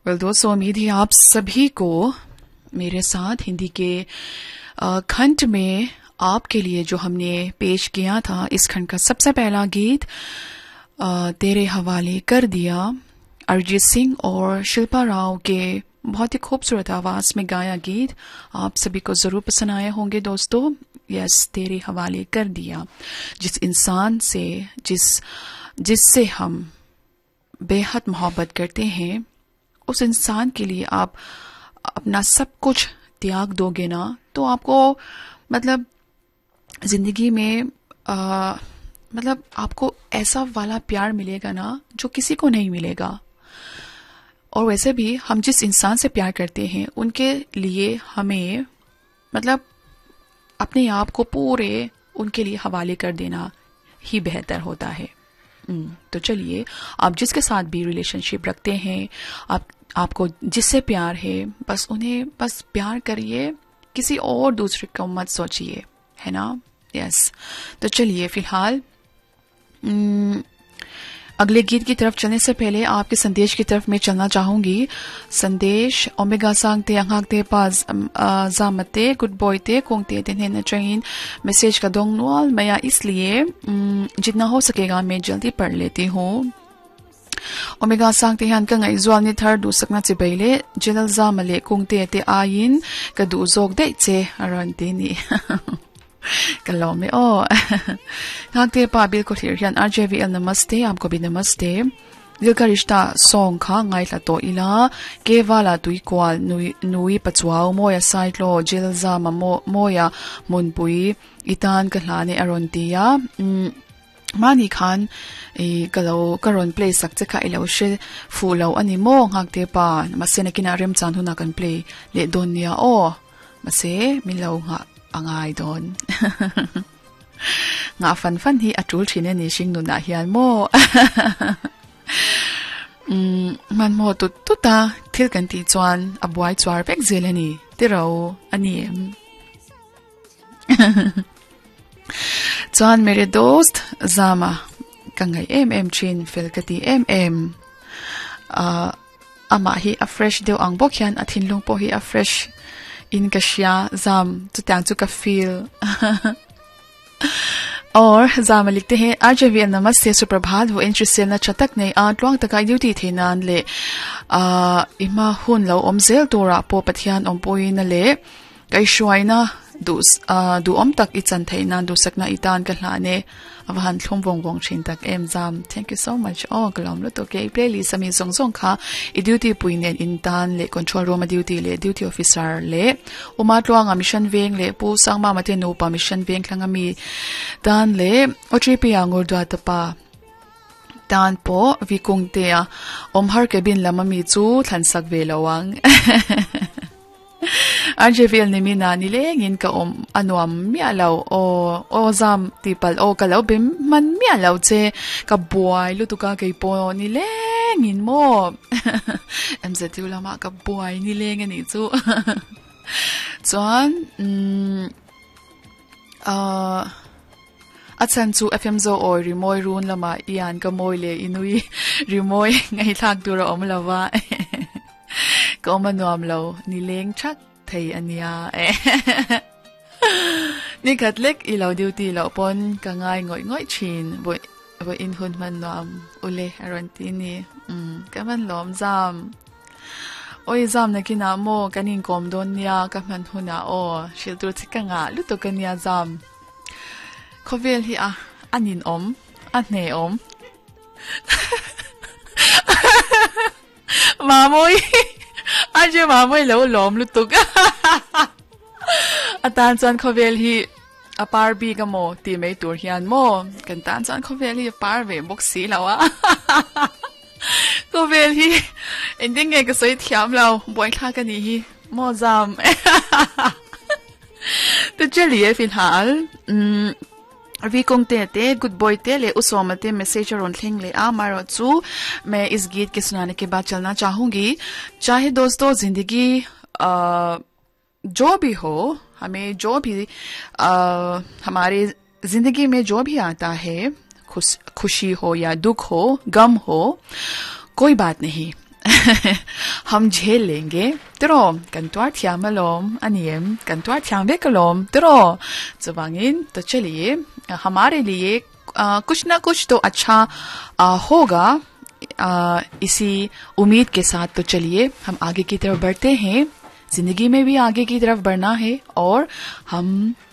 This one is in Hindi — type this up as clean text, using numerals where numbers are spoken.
वेल दोस्तों, उम्मीद है आप सभी को मेरे साथ हिंदी के खंड में आपके लिए जो हमने पेश किया था, इस खंड का सबसे पहला गीत तेरे हवाले कर दिया, अरिजीत सिंह और शिल्पा राव के बहुत ही खूबसूरत आवाज में गाया गीत आप सभी को जरूर पसंद आए होंगे दोस्तों। यस, तेरे हवाले कर दिया। जिस इंसान से जिससे हम बेहद मोहब्बत करते हैं, उस इंसान के लिए आप अपना सब कुछ त्याग दोगे ना, तो आपको मतलब जिंदगी में मतलब आपको ऐसा वाला प्यार मिलेगा ना जो किसी को नहीं मिलेगा। और वैसे भी हम जिस इंसान से प्यार करते हैं उनके लिए हमें मतलब अपने आप को पूरे उनके लिए हवाले कर देना ही बेहतर होता है। तो चलिए, आप जिसके साथ भी रिलेशनशिप रखते हैं, आपको जिससे प्यार है, बस उन्हें बस प्यार करिए, किसी और दूसरे को मत सोचिए, है ना। यस, तो चलिए फिलहाल अगले गीत की तरफ चलने से पहले आपके संदेश की तरफ मैं चलना चाहूंगी। संदेश ओमेगा सांगते अंगाते पाज जामते गुड बॉयते कोंगते देने चाहिए मैसेज का दोंगनुआल मैं, इसलिए जितना हो सकेगा मैं जल्दी पढ़ लेती हूँ। ओमेगा सांगते हन का इजुअल नि थर दु सकना चिबैले जिलल जामले कोंगते ते आइन का दु जोग दे चे अरंते नि कलो में ओ हांगते पाबिल को हिरन आरजेवीएल नमस्ते, आपको भी नमस्ते। दिल का रिश्ता सॉन्ग खा ngaila to ila ke wala tui kwal nui pachwao moya saitlo jilza moya munpui itan kalane arontia mani khan e kalo karon play sakche kha ilo she fulo ani mo ngakte pa masena kina rem chan huna kan play le donia o mase milo nga angai don nga fan hi atul thine ni sing nu na hian mo man mo tu ta thil kan ti chuan abuai chuar pek zelani tiro ani chuan mere dost zama kangai chin felkati ama hi a fresh deu ang bokhian athin lung po hi a fresh in kashia zam tu tang chu ka feel और जामा लिखते हैं आरजेवीएल नमस्ते सुप्रभात। वो इंटरेस्ट न चतक ने आटवांग तक ड्यूटी थे नान ले इमा हुन लो ओमजेल तोरा पो पथियान ओमपोई न ले कई शुआइना दु ओम तक इचन थे नान दु सकना इतान कहलाने अब हन थोम वोंग छिन तक M jam thank you so much. ओ गलम लो तो के प्लेलिस्ट समी जोंग खा इ ड्यूटी पुइने इंतान ले कंट्रोल रूम ड्यूटी ले ड्यूटी ऑफिसर ले उमा त्वांग मिशन वेंग ले पु सांगमा मते नो परमिशन वेंग खंगा मी तान ले ओट्रीपी आंगुर द्वा तपा तान पो विकुंगते ओम हर के बिन लमा मी चू थनसक वेलवांग आरजेवीएल ने मीना निले गिन का ओम अनुम मियालो ओ जाम tipal o kalau bim man mialo che ka boy lu tu ka kai po nile ngin mo mzatu lama ka boy nile ngani chu chuan achan chu fm zo oi rimoi run lama ian ka moi le inui rimoi ngai thak dura om lawa ko manuam lo nileng thak thei ania ni katlek ilaw duty lo pon ka ngai ngoi chin bo in hun man nom ule arantini kaman lom zam oi zam na kina mo kanin kom don nia kaman huna o shiltur chikanga luto kania zam khovel hi anin ane om mamoi aje mamoi lo lom lutuk atan chan khovel hi apar bi ka mo ti mei tur hian mo kan tan chan khovel hi par ve boxi lawa khovel hi ending ge ka soi thiam law boy kha ka ni hi mo jam to chaliye फिलहाल अभी कोंगते ते गुड बॉय ते ले उसोमते मैसेज और थेंग ले मारो चू मैं इस गीत के सुनाने के बाद चलना चाहूंगी। चाहे दोस्तों जिंदगी जो भी हो, हमें जो भी हमारे जिंदगी में जो भी आता है, खुशी हो या दुख हो, गम हो, कोई बात नहीं, हम झेल लेंगे. Tro, kantuar tiamalom, aniem, kantuar tiamvekalom, tro. Zubangin, तो चलिए हमारे लिए कुछ ना कुछ तो अच्छा होगा. इसी उम्मीद के साथ तो चलिए हम आगे की तरफ बढ़ते हैं. जिंदगी में भी आगे की तरफ बढ़ना है और हम